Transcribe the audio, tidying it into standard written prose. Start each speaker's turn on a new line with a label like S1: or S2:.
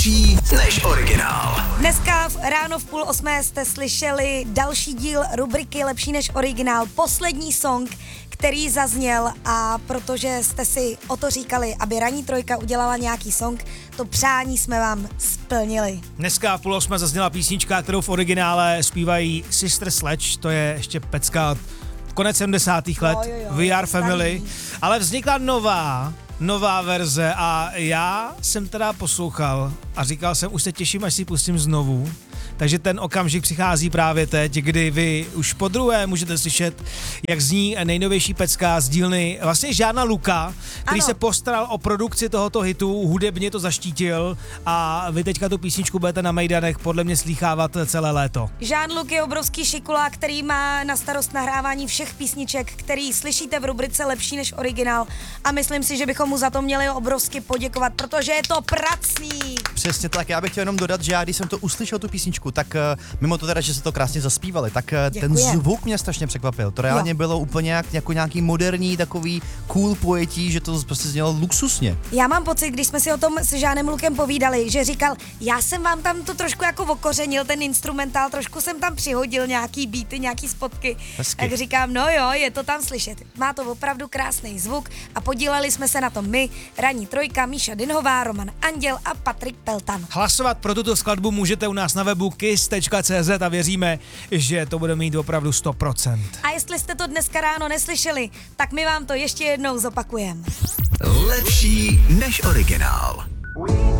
S1: Lepší než originál.
S2: Dneska ráno v 7:30 jste slyšeli další díl rubriky Lepší než originál, poslední song, který zazněl, a protože jste si o to říkali, aby ranní trojka udělala nějaký song, to přání jsme vám splnili.
S3: Dneska v 7:30 zazněla písnička, kterou v originále zpívají Sister Sledge, to je ještě pecka konec 70. let, We Are Family, ale vznikla nová verze a já jsem teda poslouchal a říkal jsem, už se těším, až si pustím znovu. Takže ten okamžik přichází právě teď, kdy vy už podruhé můžete slyšet, jak zní nejnovější pecka z dílny vlastně Jeana Luca, který se postaral o produkci tohoto hitu, hudebně to zaštítil a vy teďka tu písničku budete na mejdanech podle mě slýchávat celé léto.
S2: Jean-Luc je obrovský šikulák, který má na starost nahrávání všech písniček, který slyšíte v rubrice Lepší než originál, a myslím si, že bychom mu za to měli obrovsky poděkovat, protože je to pracný.
S4: Přesně tak, já bych chtěl jenom dodat, že já když jsem to uslyšel tu písničku, tak mimo to teda, že se to krásně zaspívali, tak ten zvuk mě strašně překvapil. To reálně bylo úplně jako nějaký moderní takový cool pojetí, že to prostě znělo luxusně.
S2: Já mám pocit, když jsme si o tom s Jeanem Lucem povídali, že říkal, já jsem vám tam to trošku jako okořenil, ten instrumentál, trošku jsem tam přihodil nějaký beaty, nějaký spotky.
S4: Hezky.
S2: Tak říkám, no jo, je to tam slyšet. Má to opravdu krásný zvuk a podíleli jsme se na tom my, ranní trojka, Míša Dinhová, Roman Anděl a Patrik Peltan.
S3: Hlasovat pro tuto skladbu můžete u nás na webu kiss.cz a věříme, že to bude mít opravdu 100%.
S2: A jestli jste to dneska ráno neslyšeli, tak my vám to ještě jednou zopakujeme.
S1: Lepší než originál.